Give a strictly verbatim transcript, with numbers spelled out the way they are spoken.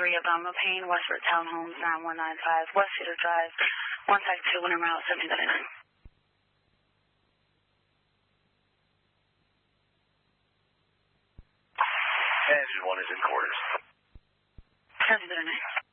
three abdominal pain, Westford Townhomes, nine one nine five, West Cedar Drive, one five two, Winter Route, seventy thirty-nine. Engine one is in quarters. seventy thirty-nine.